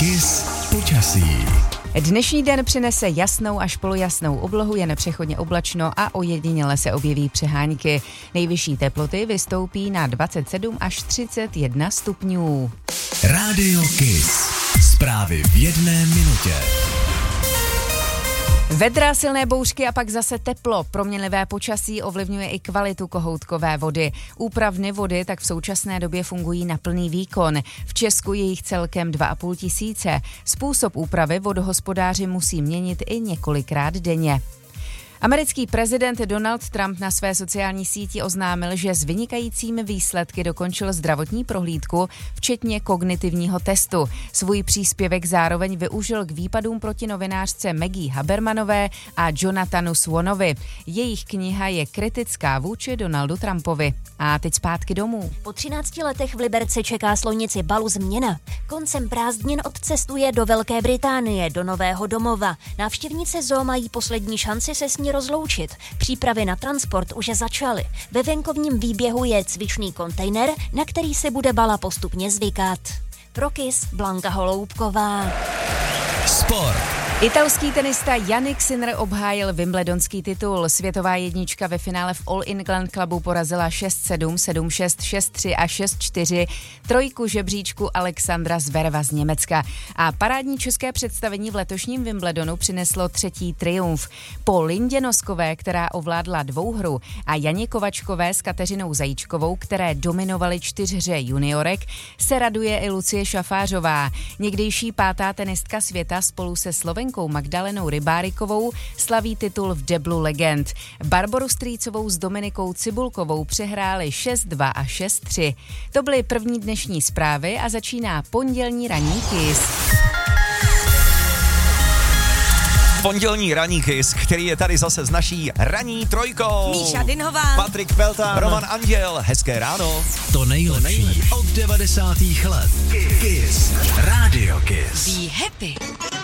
Kiss počasí. Dnešní den přinese jasnou až polojasnou oblohu, jen přechodně oblačno a ojediněle se objeví přehánky. Nejvyšší teploty vystoupí na 27 až 31 stupňů. Rádio Kiss. Zprávy v jedné minutě. Vedra, silné bouřky a pak zase teplo. Proměnlivé počasí ovlivňuje i kvalitu kohoutkové vody. Úpravny vody tak v současné době fungují na plný výkon. V Česku je jich celkem 2,5 tisíce. Způsob úpravy vodohospodáři musí měnit i několikrát denně. Americký prezident Donald Trump na své sociální síti oznámil, že s vynikajícími výsledky dokončil zdravotní prohlídku, včetně kognitivního testu. Svůj příspěvek zároveň využil k výpadům proti novinářce Maggie Habermanové a Jonathanu Swanovi. Jejich kniha je kritická vůči Donaldu Trumpovi. A teď zpátky domů. Po 13 letech v Liberci čeká slonici Balu změna. Koncem prázdnin odcestuje do Velké Británie, do nového domova. Návštěvníci zoo mají poslední šanci se s ní rozloučit. Přípravy na transport už začaly. Ve venkovním výběhu je cvičný kontejner, na který se bude Bala postupně zvykat. Pro Kiss Blanka Holoubková. Sport. Italský tenista Jannik Sinner obhájil wimbledonský titul. Světová jednička ve finále v All England Clubu porazila 6-7, 7-6, 6-3 a 6-4 trojku žebříčku Alexandra Zvereva z Německa. A parádní české představení v letošním Wimbledonu přineslo třetí triumf. Po Lindě Noskové, která ovládla dvouhru, a Janě Kovačkové s Kateřinou Zajíčkovou, které dominovaly 4 juniorek, se raduje i Lucie Šafářová. Někdejší 5. tenistka světa spolu se Slovenkou Magdalenou Rybárikovou slaví titul v deblu legend. Barboru Strýcovou s Dominikou Cibulkovou přehráli 6-2 a 6-3. To byly první dnešní zprávy a začíná pondělní ranní Kiss. Pondělní ranní Kiss, který je tady zase s naší ranní trojkou. Míša Dinhová, Patrik Peltán, Roman Anděl. Hezké ráno. To nejlepší od 90. let. Kiss. Rádio Kiss. Be happy.